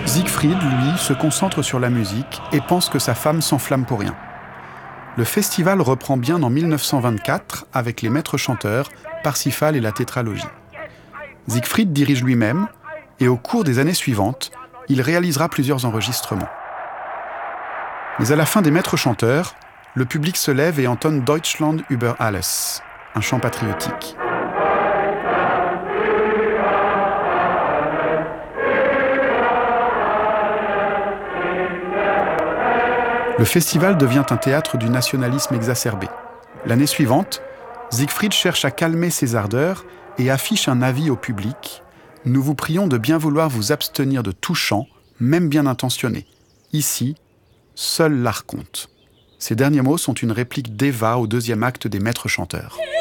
Siegfried, lui, se concentre sur la musique et pense que sa femme s'enflamme pour rien. Le festival reprend bien en 1924 avec les maîtres chanteurs, Parsifal et la tétralogie. Siegfried dirige lui-même et au cours des années suivantes, il réalisera plusieurs enregistrements. Mais à la fin des maîtres chanteurs, le public se lève et entonne Deutschland über alles, un chant patriotique. Le festival devient un théâtre du nationalisme exacerbé. L'année suivante, Siegfried cherche à calmer ses ardeurs et affiche un avis au public. « Nous vous prions de bien vouloir vous abstenir de tout chant, même bien intentionné. Ici, seul l'art compte. » Ces derniers mots sont une réplique d'Eva au deuxième acte des Maîtres chanteurs.